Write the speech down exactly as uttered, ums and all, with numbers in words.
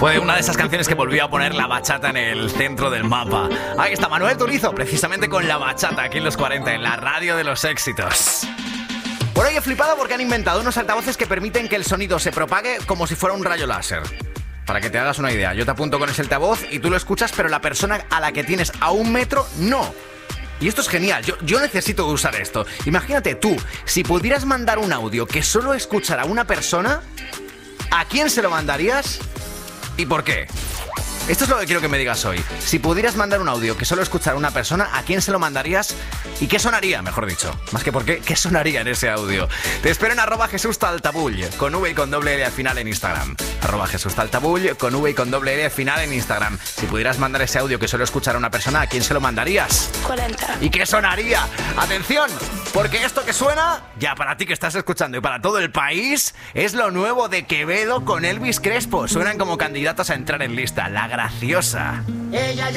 Fue una de esas canciones que volvió a poner la bachata en el centro del mapa. Ahí está Manuel Turizo, precisamente con la bachata aquí en los cuarenta, en la radio de los éxitos. Por hoy he flipado porque han inventado unos altavoces que permiten que el sonido se propague como si fuera un rayo láser. Para que te hagas una idea, yo te apunto con ese altavoz y tú lo escuchas, pero la persona a la que tienes a un metro, no. Y esto es genial, yo, yo necesito usar esto. Imagínate tú, si pudieras mandar un audio que solo escuchara una persona, ¿a quién se lo mandarías y por qué? Esto es lo que quiero que me digas hoy. Si pudieras mandar un audio que solo escuchara una persona, ¿a quién se lo mandarías? ¿Y qué sonaría, mejor dicho? Más que por qué, ¿qué sonaría en ese audio? Te espero en arroba Jesús Taltabull, con V y con doble L al final en Instagram. Arroba Jesús Taltabull, con V y con doble L al final en Instagram. Si pudieras mandar ese audio que solo escuchara una persona, ¿a quién se lo mandarías? cuarenta. ¿Y qué sonaría? ¡Atención! Porque esto que suena, ya para ti que estás escuchando y para todo el país, es lo nuevo de Quevedo con Elvis Crespo. Suenan como candidatos a entrar en lista. La graciosa. Ella